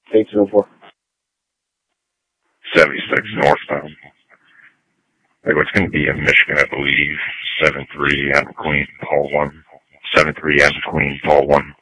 1804. 76 northbound. It's going to be in Michigan, I believe. 73 Adam Queen, Paul 1. 73 Adam Queen, Paul 1.